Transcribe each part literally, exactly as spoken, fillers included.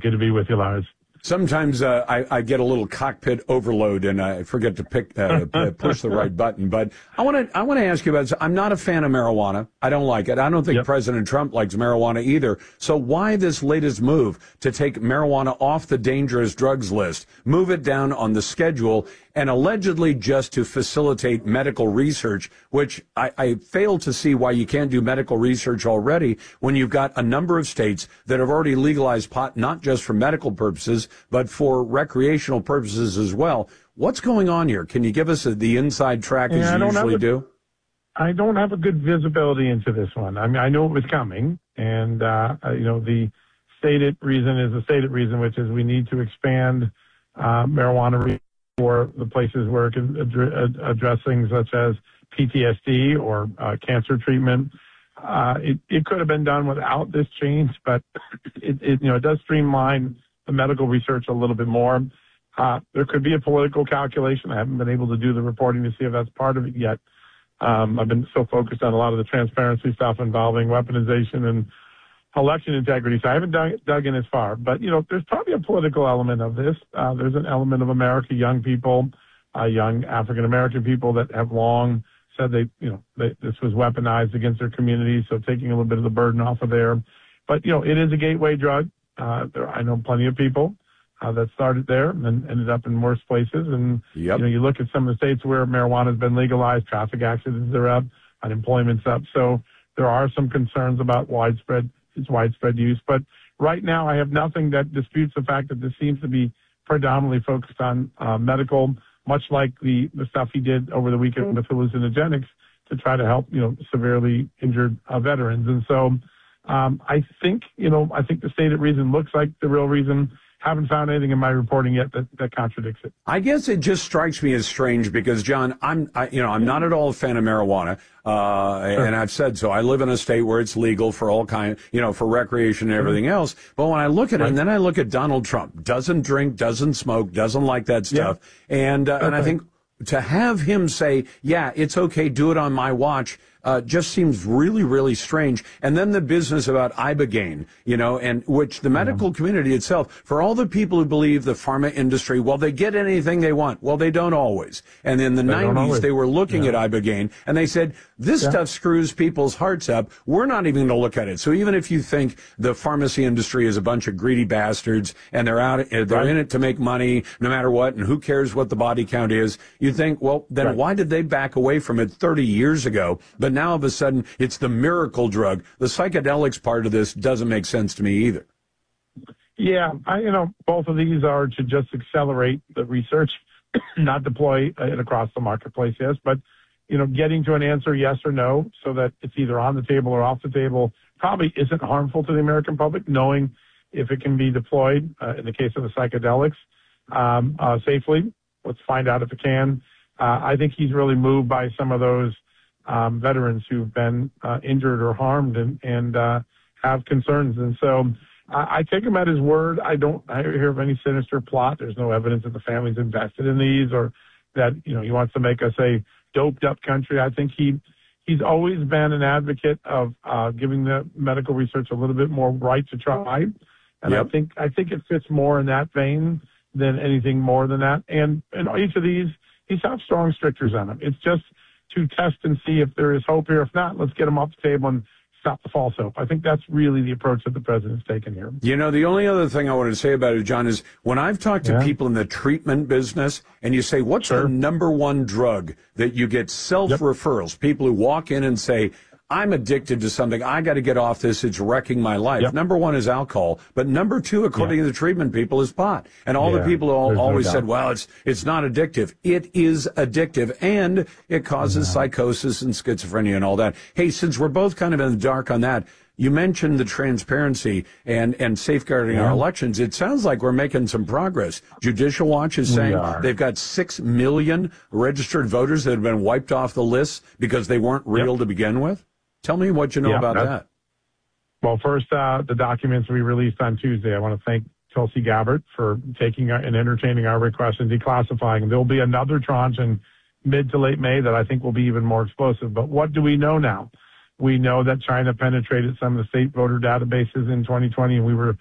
Good to be with you, Lars. Sometimes uh, I, I get a little cockpit overload and I forget to pick uh, push the right button. But I want to I want to ask you about this. I'm not a fan of marijuana. I don't like it. I don't think yep. President Trump likes marijuana either. So why this latest move to take marijuana off the dangerous drugs list, move it down on the schedule, and allegedly just to facilitate medical research, which I, I fail to see why you can't do medical research already when you've got a number of states that have already legalized pot, not just for medical purposes, but for recreational purposes as well. What's going on here? Can you give us a, the inside track as yeah, you usually a, do? I don't have a good visibility into this one. I mean, I knew it was coming, and, uh, you know, the stated reason is the stated reason, which is we need to expand uh, marijuana research for the places where it can address things such as P T S D or uh, cancer treatment. Uh, it, it could have been done without this change, but it, it you know it does streamline the medical research a little bit more. Uh, there could be a political calculation. I haven't been able to do the reporting to see if that's part of it yet. Um, I've been so focused on a lot of the transparency stuff involving weaponization and election integrity, so I haven't dug, dug in as far. But, you know, there's probably a political element of this. Uh, there's an element of America, young people, uh, young African-American people that have long said they, you know, they, this was weaponized against their communities, so taking a little bit of the burden off of there. But, you know, it is a gateway drug. Uh, there, I know plenty of people uh, that started there and ended up in worse places. And, yep. you know, you look at some of the states where marijuana has been legalized, traffic accidents are up, unemployment's up. So there are some concerns about widespread its widespread use. But right now, I have nothing that disputes the fact that this seems to be predominantly focused on uh, medical, much like the, the stuff he did over the weekend with hallucinogenics to try to help, you know, severely injured uh, veterans. And so um, I think, you know, I think the stated reason looks like the real reason. Haven't found anything in my reporting yet that, that contradicts it. I guess it just strikes me as strange because, John, I'm, I, you know, I'm not at all a fan of marijuana, uh, sure. and I've said so. I live in a state where it's legal for all kind, you know, for recreation and everything mm-hmm. else. But when I look at it, right. and then I look at Donald Trump, doesn't drink, doesn't smoke, doesn't like that stuff, yeah. and uh, okay. and I think to have him say, yeah, it's okay, do it on my watch. Uh, just seems really, really strange. And then the business about Ibogaine, you know, and which the medical yeah. community itself, for all the people who believe the pharma industry, well, they get anything they want. Well, they don't always. And in the they nineties, they were looking yeah. at Ibogaine, and they said, this yeah. stuff screws people's hearts up. We're not even going to look at it. So even if you think the pharmacy industry is a bunch of greedy bastards, and they're out, they're right. in it to make money no matter what, and who cares what the body count is, you think, well, then right. why did they back away from it thirty years ago? But now all of a sudden it's the miracle drug. The psychedelics part of this doesn't make sense to me either. Yeah, I, you know, both of these are to just accelerate the research, not deploy it across the marketplace, yes, but, you know, getting to an answer yes or no so that it's either on the table or off the table probably isn't harmful to the American public, knowing if it can be deployed, uh, in the case of the psychedelics, um, uh, safely. Let's find out if it can. Uh, I think he's really moved by some of those um, veterans who've been uh, injured or harmed and, and uh, have concerns. And so I, I take him at his word. I don't I hear of any sinister plot. There's no evidence that the family's invested in these or that, you know, he wants to make us a doped up country. I think he he's always been an advocate of uh, giving the medical research a little bit more right to try. And yep. I think I think it fits more in that vein than anything more than that. And and each of these, he's have strong strictures on them. It's just to test and see if there is hope here. If not, let's get them off the table and stop the false hope. I think that's really the approach that the president's taken here. You know, the only other thing I wanted to say about it, John, is when I've talked to yeah. people in the treatment business and you say, what's sure. the number one drug that you get self-referrals, yep. people who walk in and say, I'm addicted to something. I got to get off this. It's wrecking my life. Yep. Number one is alcohol, but number two, according yeah. to the treatment people, is pot. And all yeah, the people all, always no said, well, it's it's not addictive. It is addictive, and it causes yeah. psychosis and schizophrenia and all that. Hey, since we're both kind of in the dark on that, you mentioned the transparency and, and safeguarding yeah. our elections. It sounds like we're making some progress. Judicial Watch is saying they've got six million registered voters that have been wiped off the list because they weren't real yep. to begin with. Tell me what you know yeah, about that. Well, first, uh, the documents we released on Tuesday. I want to thank Tulsi Gabbard for taking our, and entertaining our request and declassifying. There will be another tranche in mid to late May that I think will be even more explosive. But what do we know now? We know that China penetrated some of the state voter databases in twenty twenty, and we were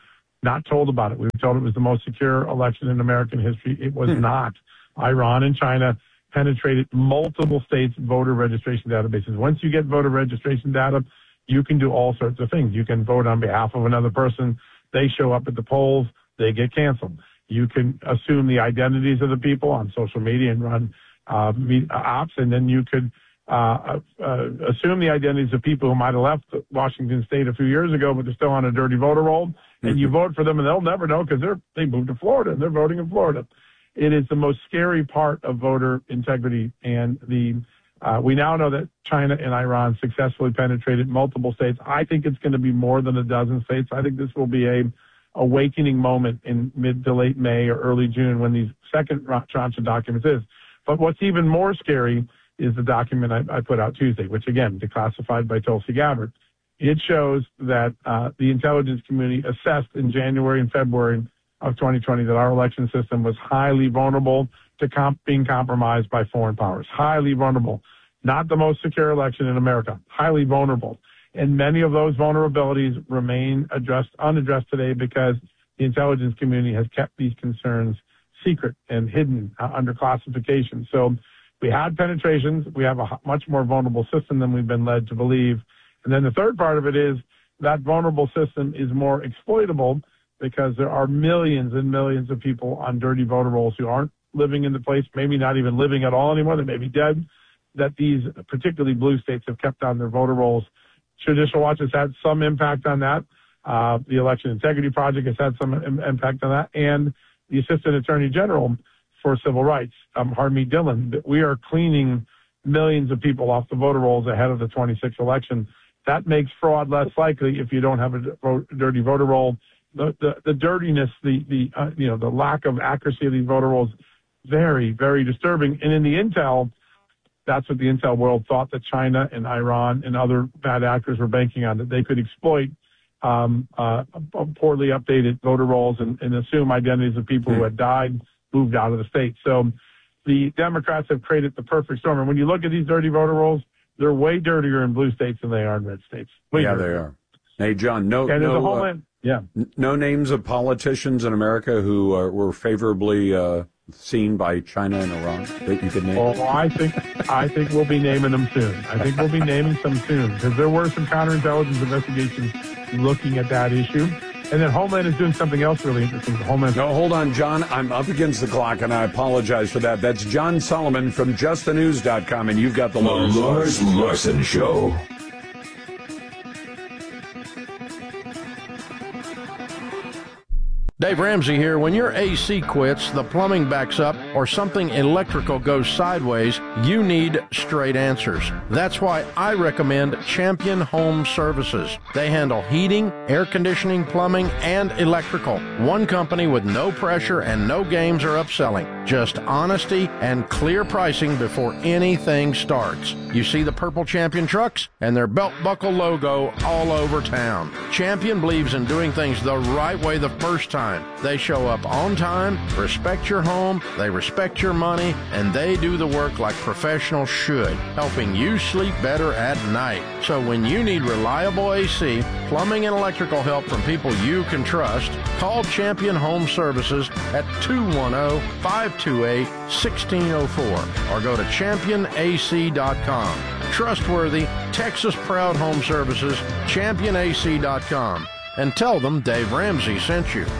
not told about it. We were told it was the most secure election in American history. It was hmm. not. Iran and China penetrated multiple states' voter registration databases. Once you get voter registration data, you can do all sorts of things. You can vote on behalf of another person. They show up at the polls. They get canceled. You can assume the identities of the people on social media and run uh, ops, and then you could uh, uh, assume the identities of people who might have left Washington State a few years ago, but they're still on a dirty voter roll. And you vote for them, and they'll never know because they're they moved to Florida and they're voting in Florida. It is the most scary part of voter integrity, and the uh, we now know that China and Iran successfully penetrated multiple states. I think it's going to be more than a dozen states. I think this will be a awakening moment in mid to late May or early June when these second tranche of documents is. But what's even more scary is the document I, I put out Tuesday, which again declassified by Tulsi Gabbard. It shows that uh, the intelligence community assessed in January and February of twenty twenty that our election system was highly vulnerable to comp- being compromised by foreign powers. Highly vulnerable. Not the most secure election in America. Highly vulnerable. And many of those vulnerabilities remain addressed, unaddressed today because the intelligence community has kept these concerns secret and hidden uh, under classification. So we had penetrations. We have a much more vulnerable system than we've been led to believe. And then the third part of it is that vulnerable system is more exploitable because there are millions and millions of people on dirty voter rolls who aren't living in the place, maybe not even living at all anymore. They may be dead, that these particularly blue states have kept on their voter rolls. Judicial Watch has had some impact on that. Uh, the Election Integrity Project has had some im- impact on that. And the Assistant Attorney General for Civil Rights, um, Harmeet Dillon, we are cleaning millions of people off the voter rolls ahead of the twenty-sixth election. That makes fraud less likely if you don't have a vote, dirty voter roll. The, the, the dirtiness, the, the uh, you know, the lack of accuracy of these voter rolls, very, very disturbing. And in the intel, that's what the intel world thought that China and Iran and other bad actors were banking on, that they could exploit um, uh, poorly updated voter rolls and, and assume identities of people who had died, moved out of the state. So the Democrats have created the perfect storm. And when you look at these dirty voter rolls, they're way dirtier in blue states than they are in red states. Way yeah, dirtier. they are. Hey, John, no, and no, homeland, uh, yeah. n- no names of politicians in America who uh, were favorably uh, seen by China and Iran that you could name? Oh, I think I think we'll be naming them soon. I think we'll be naming some soon because there were some counterintelligence investigations looking at that issue. And then Homeland is doing something else really interesting. Homeland. No, hold on, John. I'm up against the clock, and I apologize for that. That's John Solomon from just the news dot com, and you've got the The Lars Lars Larson Show. Dave Ramsey here. When your A C quits, the plumbing backs up, or something electrical goes sideways, you need straight answers. That's why I recommend Champion Home Services. They handle heating, air conditioning, plumbing, and electrical. One company with no pressure and no games or upselling. Just honesty and clear pricing before anything starts. You see the purple Champion trucks and their belt buckle logo all over town. Champion believes in doing things the right way the first time. They show up on time, respect your home, they respect your money, and they do the work like professionals should, helping you sleep better at night. So when you need reliable A C, plumbing, and electrical help from people you can trust, call Champion Home Services at two one zero, five two eight, one six zero four or go to champion A C dot com. Trustworthy, Texas-proud home services, champion A C dot com. And tell them Dave Ramsey sent you.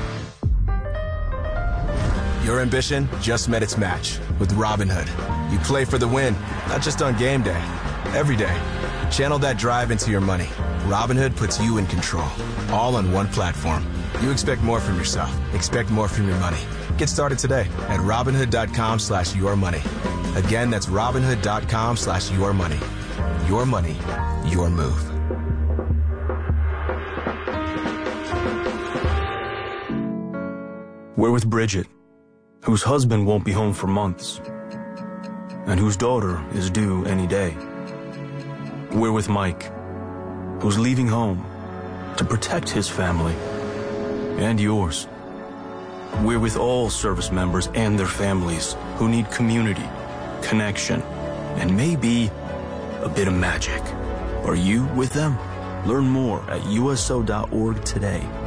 Your ambition just met its match with Robinhood. You play for the win, not just on game day, every day. Channel that drive into your money. Robinhood puts you in control, all on one platform. You expect more from yourself. Expect more from your money. Get started today at Robinhood.com slash your money. Again, that's Robinhood.com slash your money. Your money, your move. We're with Bridget, whose husband won't be home for months, and whose daughter is due any day. We're with Mike, who's leaving home to protect his family and yours. We're with all service members and their families who need community, connection, and maybe a bit of magic. Are you with them? Learn more at U S O dot org today.